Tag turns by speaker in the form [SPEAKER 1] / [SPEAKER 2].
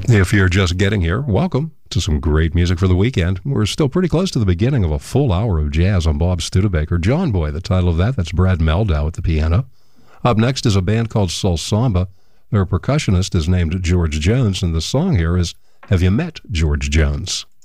[SPEAKER 1] If you're just getting here, welcome to some great music for the weekend. We're still pretty close to the beginning of a full hour of jazz on Bob Studebaker. John Boy, the title of that. That's Brad Meldau at the piano. Up next is a band called Soul Samba. Their percussionist is named George Jones, and the song here is Have You Met George Jones?